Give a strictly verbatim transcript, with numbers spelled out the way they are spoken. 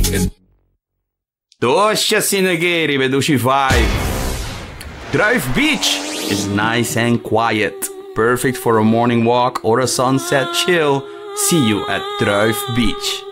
Tosha Sinageri, Bedushi vibe. Druif Beach is nice and quiet. Perfect for a morning walk or a sunset chill. See you at Druif Beach.